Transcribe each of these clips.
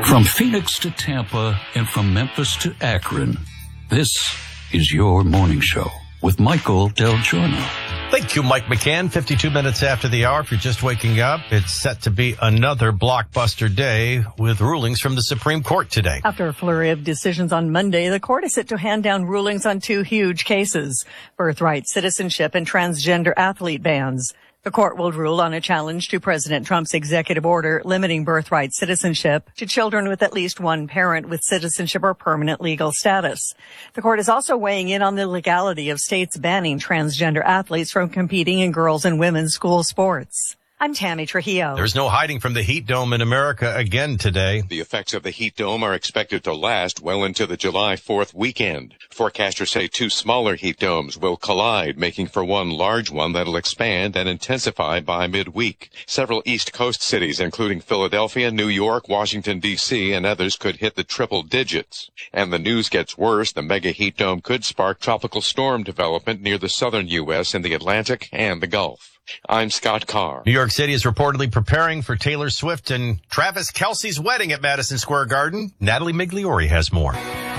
From Phoenix to Tampa and from Memphis to Akron, this is your morning show with Michael Del Giorno. Thank you, Mike McCann. 52 minutes after the hour. If you're just waking up, it's set to be another blockbuster day with rulings from the Supreme Court today. After a flurry of decisions on Monday, the court is set to hand down rulings on two huge cases: birthright citizenship and transgender athlete bans. The court will rule on a challenge to President Trump's executive order limiting birthright citizenship to children with at least one parent with citizenship or permanent legal status. The court is also weighing in on the legality of states banning transgender athletes from competing in girls' and women's school sports. I'm Tammy Trujillo. There's no hiding from the heat dome in America again today. The effects of the heat dome are expected to last well into the July 4th weekend. Forecasters say two smaller heat domes will collide, making for one large one that'll expand and intensify by midweek. Several East Coast cities, including Philadelphia, New York, Washington, D.C., and others could hit the triple digits. And the news gets worse. The mega heat dome could spark tropical storm development near the southern U.S. in the Atlantic and the Gulf. I'm Scott Carr. New York City is reportedly preparing for Taylor Swift and Travis Kelce's wedding at Madison Square Garden. Natalie Migliori has more.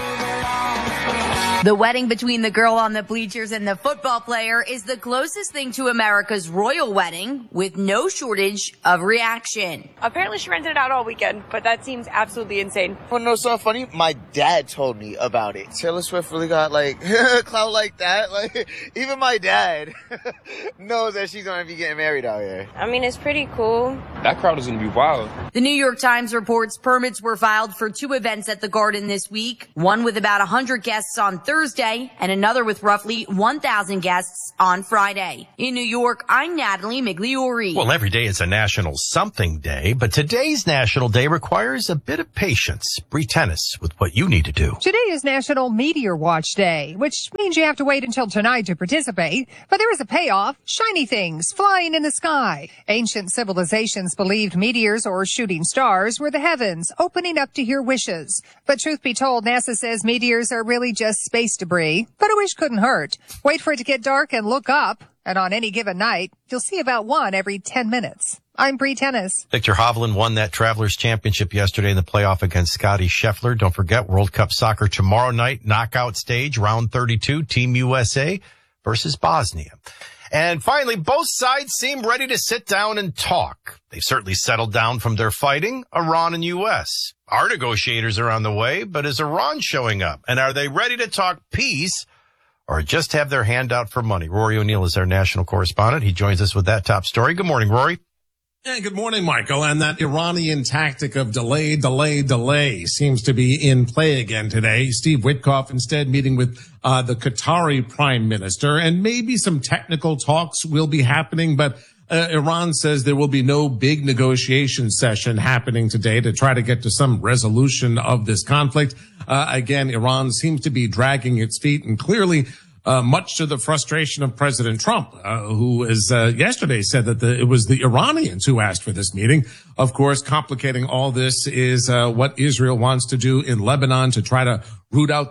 The wedding between the girl on the bleachers and the football player is the closest thing to America's royal wedding, with no shortage of reaction. Apparently she rented it out all weekend, but that seems absolutely insane. Want to know something funny? My dad told me about it. Taylor Swift really got clout like that. Even my dad knows that she's going to be getting married out here. I mean, it's pretty cool. That crowd is going to be wild. The New York Times reports permits were filed for two events at the Garden this week, one with about 100 guests on Thursday and another with roughly 1,000 guests on Friday. In New York, I'm Natalie Migliori. Well, every day is a National Something Day, but today's National Day requires a bit of patience. Bree Tennis with what you need to do. Today is National Meteor Watch Day, which means you have to wait until tonight to participate. But there is a payoff: shiny things flying in the sky. Ancient civilizations believed meteors or shooting stars were the heavens opening up to hear wishes. But truth be told, NASA says meteors are really just space debris, but a wish couldn't hurt. Wait for it to get dark and look up, and on any given night, you'll see about one every 10 minutes. I'm Bree Tennis. Victor Hovland won that Travelers Championship yesterday in the playoff against Scotty Scheffler. Don't forget, World Cup soccer tomorrow night, knockout stage, round 32, Team USA versus Bosnia. And finally, both sides seem ready to sit down and talk. They've certainly settled down from their fighting, Iran and U.S. Our negotiators are on the way, but is Iran showing up? And are they ready to talk peace or just have their hand out for money? Rory O'Neill is our national correspondent. He joins us with that top story. Good morning, Rory. Yeah, good morning, Michael. And that Iranian tactic of delay seems to be in play again today. Steve Witkoff instead meeting with the Qatari prime minister, and maybe some technical talks will be happening, but Iran says there will be no big negotiation session happening today to try to get to some resolution of this conflict. Again, Iran seems to be dragging its feet, and clearly much to the frustration of President Trump, who yesterday said that it was the Iranians who asked for this meeting. Of course, complicating all this is what Israel wants to do in Lebanon to try to root out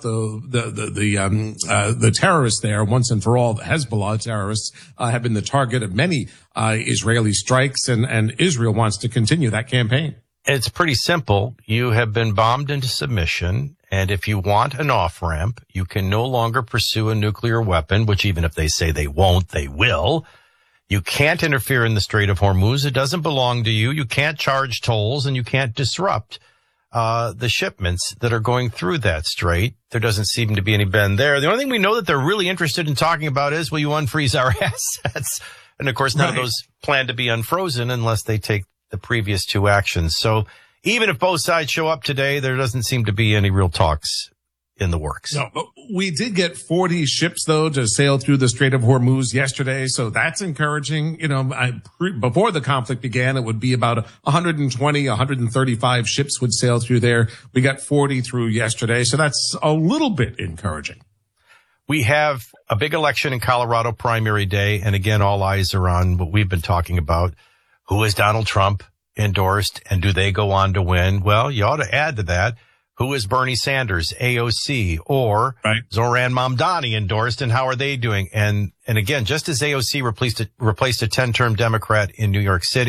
the terrorists there once and for all. The Hezbollah terrorists have been the target of many Israeli strikes, and Israel wants to continue that campaign. It's pretty simple. You have been bombed into submission, and if you want an off-ramp, you can no longer pursue a nuclear weapon, which even if they say they won't, they will. You can't interfere in the Strait of Hormuz. It doesn't belong to you. You can't charge tolls, and you can't disrupt the shipments that are going through that strait. There doesn't seem to be any bend there. The only thing we know that they're really interested in talking about is, will you unfreeze our assets? And, of course, none of those plan to be unfrozen unless they take the previous two actions. So even if both sides show up today, there doesn't seem to be any real talks in the works. No, but we did get 40 ships, though, to sail through the Strait of Hormuz yesterday. So that's encouraging. You know, before the conflict began, it would be about 120, 135 ships would sail through there. We got 40 through yesterday. So that's a little bit encouraging. We have a big election in Colorado, primary day. And again, all eyes are on what we've been talking about. Who is Donald Trump endorsed, and do they go on to win? Well, you ought to add to that, who is Bernie Sanders, AOC, or Zoran Mamdani endorsed, and how are they doing? And again, just as AOC replaced a 10-term Democrat in New York City,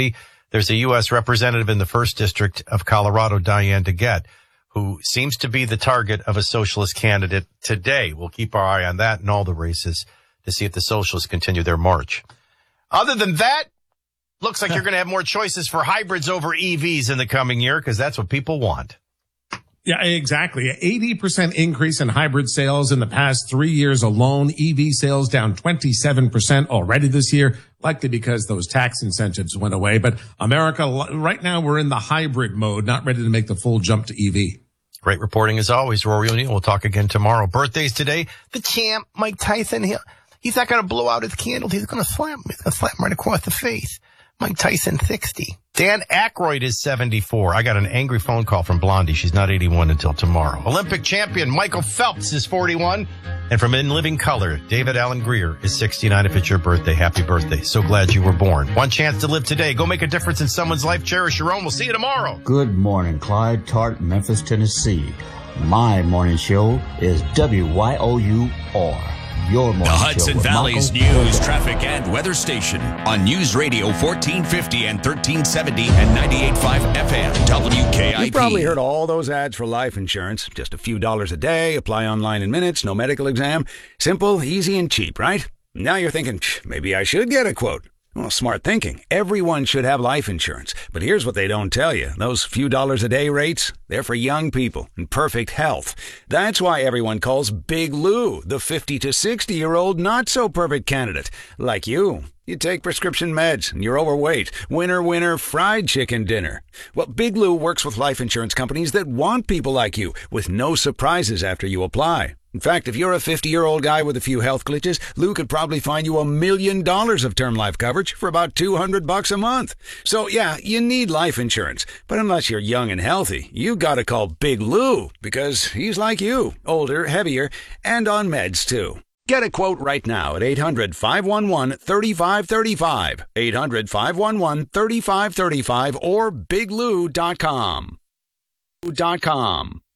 There's a U.S. representative in the 1st District of Colorado, Diane DeGette, who seems to be the target of a socialist candidate today. We'll keep our eye on that and all the races to see if the socialists continue their march. Other than that, looks like you're going to have more choices for hybrids over EVs in the coming year because that's what people want. Yeah, exactly. 80% increase in hybrid sales in the past 3 years alone. EV sales down 27% already this year, likely because those tax incentives went away. But America, right now, we're in the hybrid mode, not ready to make the full jump to EV. Great reporting as always, Rory O'Neill. We'll talk again tomorrow. Birthdays today. The champ, Mike Tyson, he's not going to blow out his candle. He's going to slap him. He's going to slap him right across the face. Mike Tyson, 60. Dan Aykroyd is 74. I got an angry phone call from Blondie. She's not 81 until tomorrow. Olympic champion Michael Phelps is 41. And from In Living Color, David Alan Greer is 69. If it's your birthday, happy birthday. So glad you were born. One chance to live today. Go make a difference in someone's life. Cherish your own. We'll see you tomorrow. Good morning, Clyde, Tart, Memphis, Tennessee. My morning show is WYOUR. Your morning the Hudson show Valley's news, traffic, and weather station on News Radio 1450 and 1370 and 98.5 FM, WKIP. You probably heard all those ads for life insurance. Just a few dollars a day, apply online in minutes, no medical exam. Simple, easy, and cheap, right? Now you're thinking, maybe I should get a quote. Well, smart thinking. Everyone should have life insurance. But here's what they don't tell you. Those few dollars a day rates, they're for young people in perfect health. That's why everyone calls Big Lou the 50 to 60-year-old not-so-perfect candidate. Like you. You take prescription meds and you're overweight. Winner, winner, fried chicken dinner. Well, Big Lou works with life insurance companies that want people like you with no surprises after you apply. In fact, if you're a 50-year-old guy with a few health glitches, Lou could probably find you $1 million of term life coverage for about $200 a month. So yeah, you need life insurance. But unless you're young and healthy, you gotta call Big Lou because he's like you, older, heavier, and on meds too. Get a quote right now at 800-511-3535, 800-511-3535, or biglou.com.